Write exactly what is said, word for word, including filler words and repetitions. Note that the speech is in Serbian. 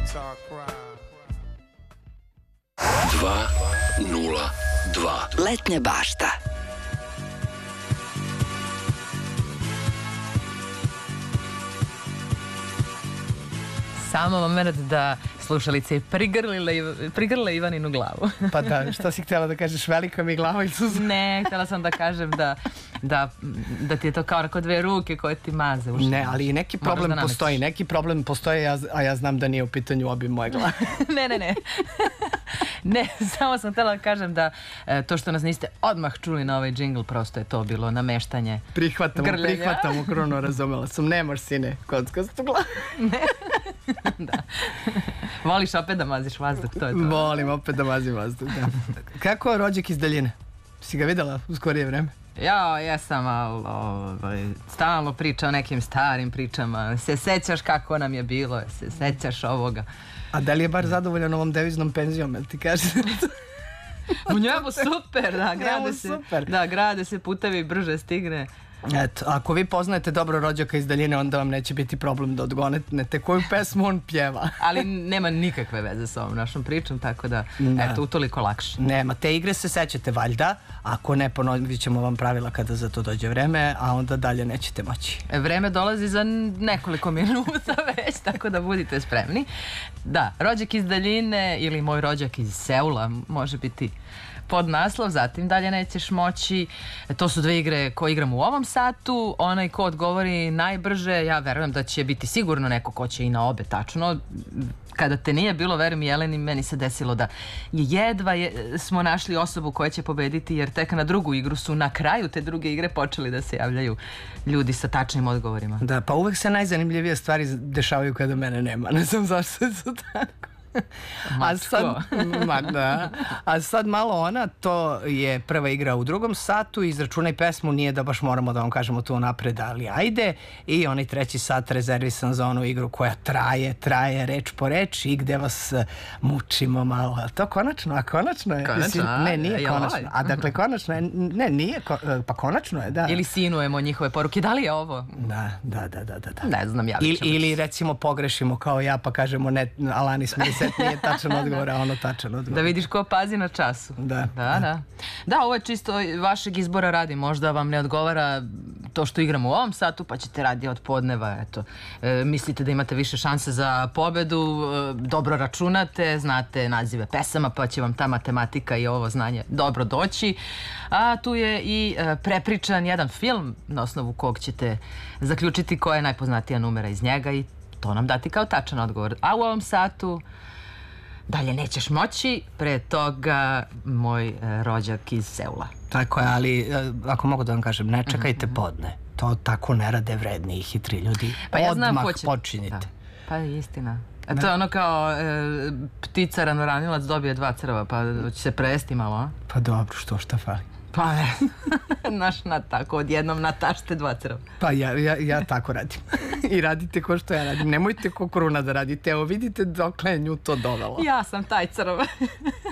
dva nula dva. Letnja bašta. Samo moment da slušalice prigrle Ivaninu glavu. Pa da, što si htjela da kažeš, velika mi glava i suza? Ne, htjela sam da kažem da, da, da ti je to kao onako dve ruke koje ti maze uši. Ne, ali i neki problem da postoji, neki problem postoji, a ja znam da nije u pitanju obim moje glave. Ne, ne, ne. Ne, samo sam htjela da kažem da e, to što nas niste odmah čuli na ovaj džingl, prosto je to bilo nameštanje Prihvatamo, grljenja. prihvatamo, Kruno, razumela sam. Nemaš, sine, kockastu glavu. Ne. Da. Voliš opet da maziš vazduh, to je to. Volim opet da mazim vazduh, da. Kako je rođak iz daljine? Si ga videla u skorije vreme? Ja, jesam, ali ovaj, stalno priča o nekim starim pričama. Se sećaš kako nam je bilo, se sećaš ovoga. A da li je bar zadovoljan ovom deviznom penzijom, jel ti kaže? U njemu super, da, grade Njemu se, super. da, grade se putevi, brže stigne. Eto, ako vi poznajete dobro rođaka iz daljine, onda vam neće biti problem da odgonete koju pesmu on pjeva. Ali nema nikakve veze s ovom našom pričom, tako da, Ne. eto, utoliko lakše. Nema, te igre se sećate valjda, ako ne, ponovit ćemo vam pravila kada za to dođe vreme, a onda dalje nećete moći. Vreme dolazi za nekoliko minuta već, tako da budite spremni. Da, rođak iz daljine ili moj rođak iz Seula može biti pod naslov, zatim dalje nećeš moći. To su dve igre koje igram u ovom satu. Onaj ko odgovori najbrže, ja verujem da će biti sigurno neko ko će i na obe tačno. Kada te nije bilo, verujem Jeleni, meni se desilo da jedva je, smo našli osobu koja će pobediti, jer tek na drugu igru su na kraju te druge igre počeli da se javljaju ljudi sa tačnim odgovorima. Da, pa uvek se najzanimljivije stvari dešavaju kada mene nema. Ne znam zašto je to tako. A sad, ma da, a sad malo ona, to je prva igra u drugom satu, izračunaj pesmu, nije da baš moramo da vam kažemo tu napred, ali ajde, i onaj treći sat rezervisan za onu igru koja traje, traje reč po reč i gde vas mučimo malo. A to konačno, a konačno je. Konačno, a? Ne, nije Joj. konačno. A dakle, konačno je, ne, nije, pa konačno je, da. Ili sinujemo njihove poruke, da li je ovo? Da, da, da, da, da. Ne znam, ja Ili, lično. ili recimo pogrešimo kao ja pa kažemo ne, Alanis Morissette nije tačan odgovor, a ono tačan odgovor. Da vidiš ko pazi na času. Da. Da, da. Da, ovo je čisto vašeg izbora radi. Možda vam ne odgovara to što igramo u ovom satu, pa ćete radi od podneva. Eto. E, mislite da imate više šanse za pobedu, e, dobro računate, znate nazive pesama, pa će vam ta matematika i ovo znanje dobro doći. A tu je i e, prepričan jedan film na osnovu kog ćete zaključiti koja je najpoznatija numera iz njega i to nam dati kao tačan odgovor. A u ovom satu dalje nećeš moći, pre toga moj e, rođak iz Seula. Tako je, ali e, ako mogu da vam kažem, ne čekajte podne. To tako ne rade vredni i hitri ljudi. Pa ja znam Odmah ko će... počinjite. Da. Pa je istina. A to je ono kao e, ptica ranoranilac dobije dva crva, pa će se presti malo, a? Pa dobro, što, šta fali? Pa ne. Naš na tako, odjednom natašte dva crva. Pa ja, ja, ja tako radim. I radite ko što ja radim. Nemojte ko Kruna da radite. Evo vidite dokle je nju to dovelo. Ja sam taj crv.